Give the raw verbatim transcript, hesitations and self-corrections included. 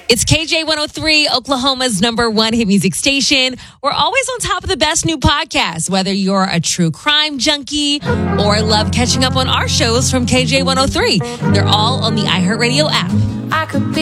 It's K J one oh three, Oklahoma's number one hit music station. We're always on top of the best new podcasts, whether you're a true crime junkie or love catching up on our shows from K J one oh three. They're all on the iHeartRadio app. I could be